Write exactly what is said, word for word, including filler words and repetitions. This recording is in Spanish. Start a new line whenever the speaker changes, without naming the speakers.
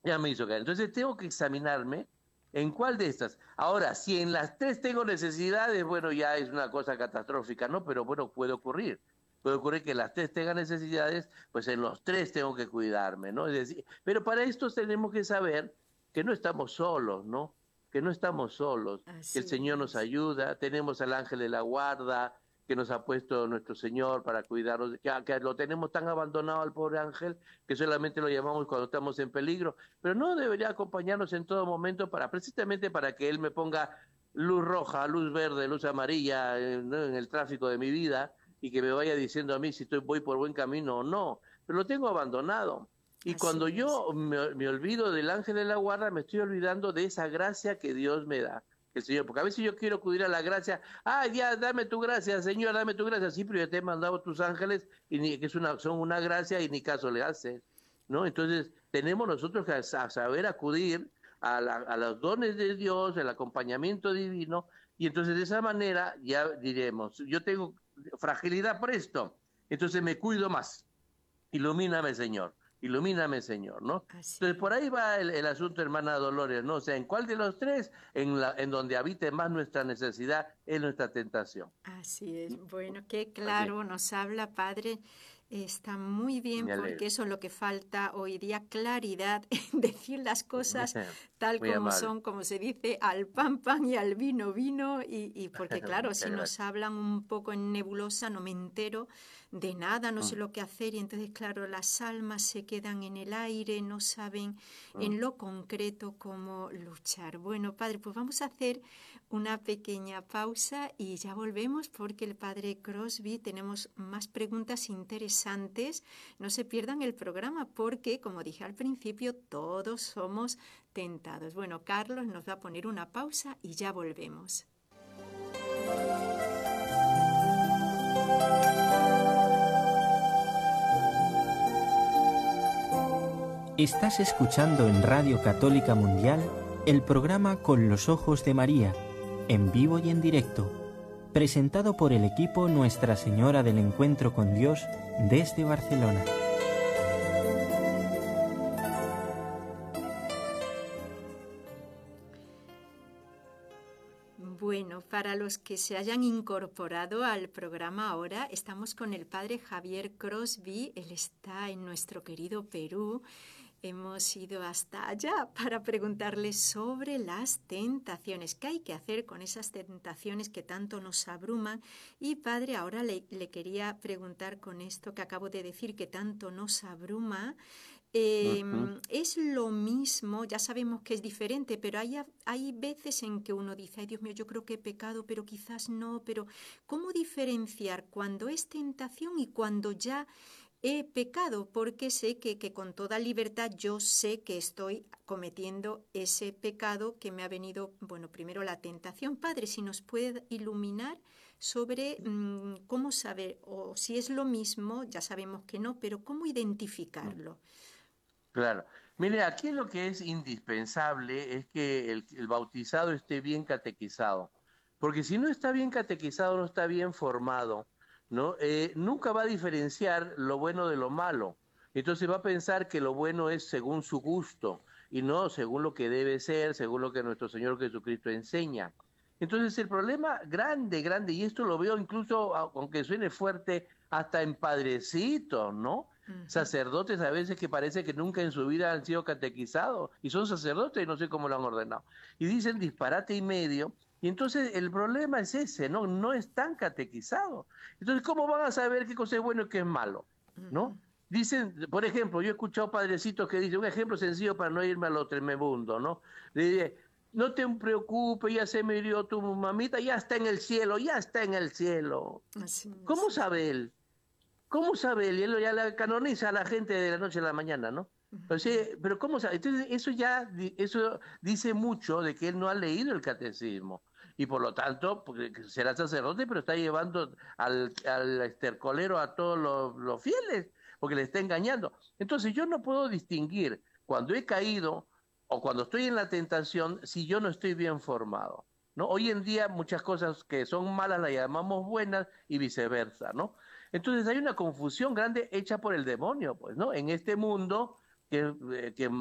Ya me hizo caer. Entonces tengo que examinarme en cuál de estas. Ahora, si en las tres tengo necesidades, bueno, ya es una cosa catastrófica, ¿no? Pero bueno, puede ocurrir. Puede ocurrir que las tres tengan necesidades, pues en los tres tengo que cuidarme, ¿no? Es decir, pero para esto tenemos que saber que no estamos solos, ¿no? Que no estamos solos, que el
Así
Señor nos
es.
ayuda, tenemos al ángel de la guarda que nos ha puesto nuestro Señor para cuidarnos, que, que lo tenemos tan abandonado al pobre ángel que solamente lo llamamos cuando estamos en peligro, pero no debería acompañarnos en todo momento para precisamente para que él me ponga luz roja, luz verde, luz amarilla, eh, ¿no? En el tráfico de mi vida y que me vaya diciendo a mí si estoy voy por buen camino o no, pero lo tengo abandonado. Y cuando
Así es.
yo me, me olvido del ángel de la guarda, me estoy olvidando de esa gracia que Dios me da, el Señor, porque a veces yo quiero acudir a la gracia, ah, ya, dame tu gracia, Señor, dame tu gracia, sí, pero ya te he mandado tus ángeles, y ni, que es una, son una gracia y ni caso le haces. ¿No? Entonces, tenemos nosotros que a saber acudir a, la, a los dones de Dios, el acompañamiento divino, y entonces de esa manera ya diremos, yo tengo fragilidad por esto, entonces me cuido más. Ilumíname, Señor, ilumíname, Señor, ¿no? Entonces,
Así
por ahí va el, el asunto, hermana Dolores, ¿no? O sea, ¿en cuál de los tres? En, la, en donde habite más nuestra necesidad es nuestra tentación.
Así es. Bueno, qué
Así,
claro nos habla, Padre. Está muy bien
me
porque
alegro.
eso es lo que falta hoy día, claridad en decir las cosas tal
Muy
como
amable.
son, como se dice, al pan pan y al vino vino. Y, y porque claro,
Muchas
si nos
gracias.
hablan un poco en nebulosa, no me entero de nada, no sé
Mm,
lo que hacer. Y entonces, claro, las almas se quedan en el aire, no saben
mm.
en lo concreto cómo luchar. Bueno, Padre, pues vamos a hacer una pequeña pausa y ya volvemos porque el Padre Crosby tenemos más preguntas interesantes. No se pierdan el programa porque, como dije al principio, todos somos tentados. Bueno, Carlos nos va a poner una pausa y ya volvemos.
Estás escuchando en Radio Católica Mundial el programa Con los Ojos de María, en vivo y en directo, presentado por el equipo Nuestra Señora del Encuentro con Dios desde Barcelona.
Bueno, para los que se hayan incorporado al programa ahora, estamos con el Padre Javier Crosby. Él está en nuestro querido Perú. Hemos ido hasta allá para preguntarle sobre las tentaciones. ¿Qué hay que hacer con esas tentaciones que tanto nos abruman? Y Padre, ahora le, le quería preguntar con esto que acabo de decir, que tanto nos abruma. Eh,
Ujú.
es lo mismo, ya sabemos que es diferente, pero hay, hay veces en que uno dice, ay Dios mío, yo creo que he pecado, pero quizás no, pero ¿cómo diferenciar cuando es tentación y cuando ya he pecado? Porque sé que, que con toda libertad yo sé que estoy cometiendo ese pecado que me ha venido, bueno, primero la tentación. Padre, si nos puede iluminar sobre mmm, cómo saber, o si es lo mismo, ya sabemos que no, pero cómo identificarlo.
Claro. Mire, aquí lo que es indispensable es que el, el bautizado esté bien catequizado, porque si no está bien catequizado, no está bien formado, ¿no? Eh, nunca va a diferenciar lo bueno de lo malo. Entonces va a pensar que lo bueno es según su gusto y no según lo que debe ser, según lo que nuestro Señor Jesucristo enseña. Entonces el problema grande, grande, y esto lo veo incluso, aunque suene fuerte, hasta en padrecitos, ¿no?
Ujú.
Sacerdotes a veces que parece que nunca en su vida han sido catequizados y son sacerdotes y no sé cómo lo han ordenado. Y dicen disparate y medio. Y entonces el problema es ese, ¿no? No están catequizados. Entonces, ¿cómo van a saber qué cosa es bueno y qué es malo? ¿No? Dicen, por ejemplo, yo he escuchado padrecitos que dicen, un ejemplo sencillo para no irme a lo tremebundo, ¿no? Le dice, no te preocupes, ya se murió tu mamita, ya está en el cielo, ya está en el cielo.
Así
¿Cómo
mismo.
sabe él? ¿Cómo sabe él? Y él ya la canoniza a la gente de la noche a la mañana, ¿no? O sea, pero ¿cómo sabe? Entonces, eso ya di- eso dice mucho de que él no ha leído el catecismo. Y por lo tanto, porque será sacerdote, pero está llevando al, al estercolero a todos los, los fieles, porque le está engañando. Entonces, yo no puedo distinguir cuando he caído o cuando estoy en la tentación si yo no estoy bien formado. ¿No? Hoy en día muchas cosas que son malas las llamamos buenas y viceversa, ¿no? Entonces hay una confusión grande hecha por el demonio, pues, ¿no? En este mundo que, eh, que